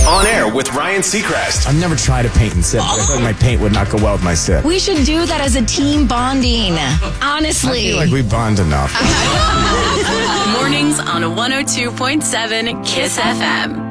On air with Ryan Seacrest. I've never tried to paint and sip. I feel like my paint would not go well with my sip. We should do that as a team bonding. Honestly. I feel like we bond enough. Mornings on 102.7 KISS FM.